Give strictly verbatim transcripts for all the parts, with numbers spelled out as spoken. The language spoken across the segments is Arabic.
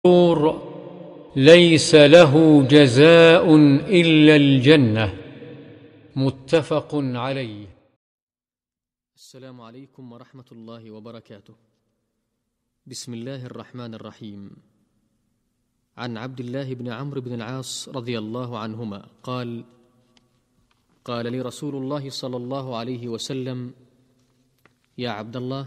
الغرور ليس له جزاء إلا الجنة. متفق عليه. السلام عليكم ورحمة الله وبركاته. بسم الله الرحمن الرحيم. عن عبد الله بن عمرو بن العاص رضي الله عنهما قال: قال لي رسول الله صلى الله عليه وسلم: يا عبد الله،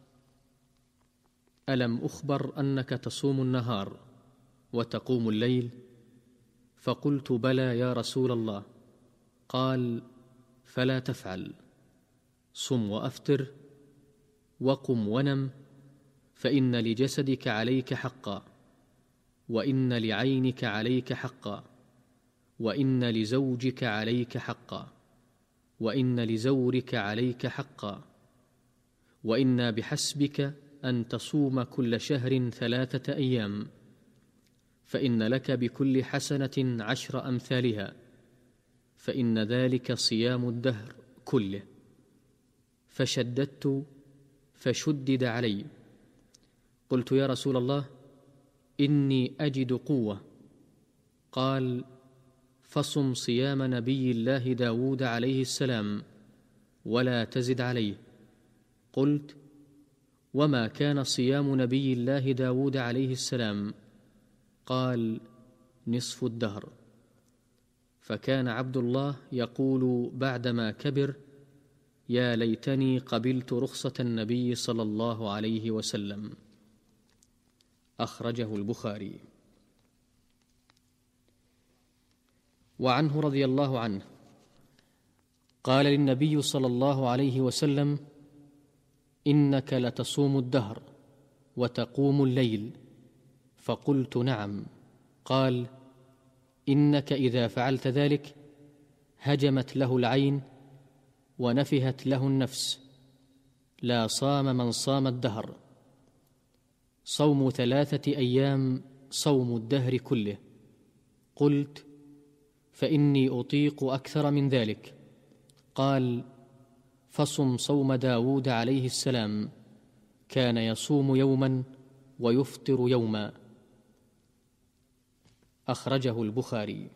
ألم أخبر أنك تصوم النهار وتقوم الليل؟ فقلت: بلى يا رسول الله. قال: فلا تفعل، صم وأفطر وقم ونم، فإن لجسدك عليك حقا، وإن لعينك عليك حقا، وإن لزوجك عليك حقا، وإن لزورك عليك حقا، وإن بحسبك أن تصوم كل شهر ثلاثة أيام، فإن لك بكل حسنة عشر أمثالها، فإن ذلك صيام الدهر كله. فشددت فشدد علي. قلت: يا رسول الله، إني أجد قوة. قال: فصم صيام نبي الله داود عليه السلام ولا تزد عليه. قلت: وما كان صيام نبي الله داود عليه السلام؟ قال: نصف الدهر. فكان عبد الله يقول بعدما كبر: يا ليتني قبلت رخصة النبي صلى الله عليه وسلم. أخرجه البخاري. وعنه رضي الله عنه قال للنبي صلى الله عليه وسلم: إنك لتصوم الدهر وتقوم الليل. فقلت: نعم. قال: إنك إذا فعلت ذلك هجمت له العين ونفهت له النفس. لا صام من صام الدهر. صوم ثلاثة أيام صوم الدهر كله. قلت: فإني أطيق أكثر من ذلك. قال: فصم صوم داود عليه السلام، كان يصوم يوما ويفطر يوما. أخرجه البخاري.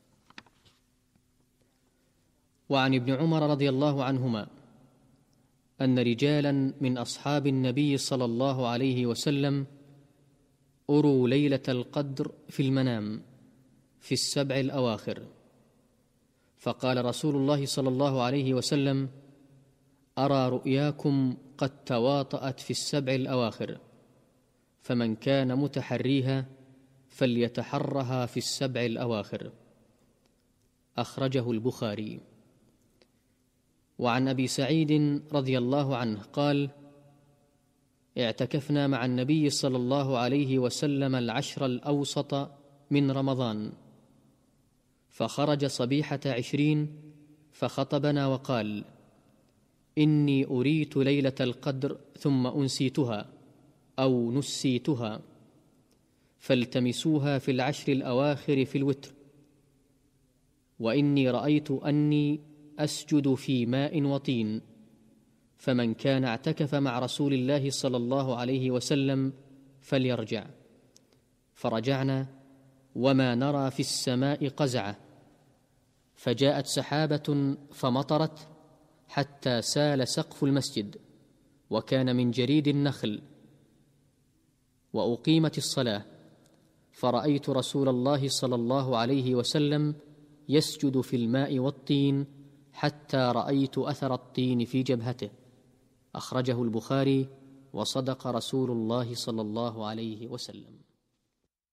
وعن ابن عمر رضي الله عنهما أن رجالا من أصحاب النبي صلى الله عليه وسلم أروا ليلة القدر في المنام في السبع الأواخر، فقال رسول الله صلى الله عليه وسلم: أرى رؤياكم قد تواطأت في السبع الأواخر، فمن كان متحريها فليتحرها في السبع الأواخر. أخرجه البخاري. وعن أبي سعيد رضي الله عنه قال: اعتكفنا مع النبي صلى الله عليه وسلم العشر الأوسط من رمضان، فخرج صبيحة عشرين فخطبنا وقال: إني أريت ليلة القدر ثم أنسيتها أو نسيتها، فالتمسوها في العشر الأواخر في الوتر، وإني رأيت أني أسجد في ماء وطين، فمن كان اعتكف مع رسول الله صلى الله عليه وسلم فليرجع. فرجعنا وما نرى في السماء قزعة، فجاءت سحابة فمطرت حتى سال سقف المسجد، وكان من جريد النخل، وأقيمت الصلاة، فرأيت رسول الله صلى الله عليه وسلم يسجد في الماء والطين حتى رأيت أثر الطين في جبهته. أخرجه البخاري. وصدق رسول الله صلى الله عليه وسلم.